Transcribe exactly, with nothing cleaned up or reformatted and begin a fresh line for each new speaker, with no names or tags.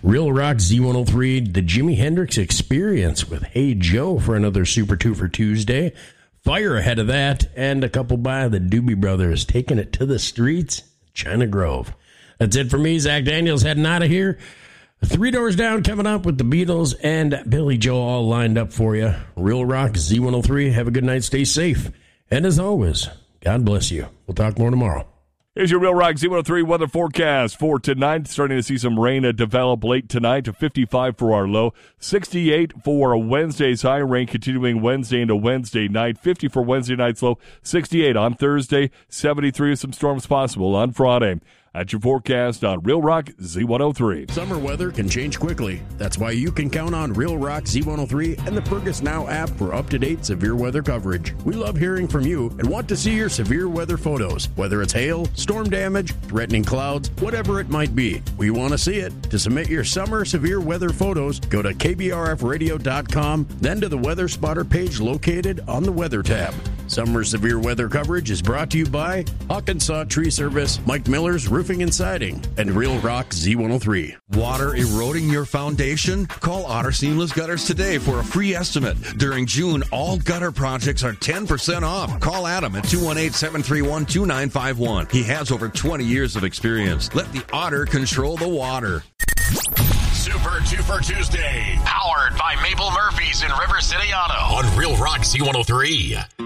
Real Rock Z one oh three, the Jimi Hendrix Experience with Hey Joe for another Super two for Tuesday. Fire ahead of that, and a couple by the Doobie Brothers, Taking It to the Streets, China Grove. That's it for me. Zach Daniels heading out of here. Three Doors Down coming up with the Beatles and Billy Joe all lined up for you. Real Rock Z one oh three. Have a good night. Stay safe. And as always, God bless you. We'll talk more tomorrow.
Here's your Real Rock Z one oh three weather forecast for tonight. Starting to see some rain develop late tonight to fifty-five for our low. sixty-eight for Wednesday's high. Rain continuing Wednesday into Wednesday night. fifty for Wednesday night's low. sixty-eight on Thursday. seventy-three with some storms possible on Friday. At your forecast on Real Rock Z one oh three.
Summer weather can change quickly. That's why you can count on Real Rock Z one oh three and the Fergus Now app for up-to-date severe weather coverage. We love hearing from you and want to see your severe weather photos, whether it's hail, storm damage, threatening clouds, whatever it might be. We want to see it. To submit your summer severe weather photos, go to K B R F radio dot com, then to the Weather Spotter page located on the Weather tab. Summer severe weather coverage is brought to you by Hawkinsaw Tree Service, Mike Miller's Roofing and Siding, and Real Rock Z one oh three.
Water eroding your foundation? Call Otter Seamless Gutters today for a free estimate. During June, all gutter projects are ten percent off. Call Adam at two one eight, seven three one, two nine five one. He has over twenty years of experience. Let the Otter control the water.
Super two for Tuesday, powered by Mabel Murphy's in River City Auto on Real Rock Z one oh three.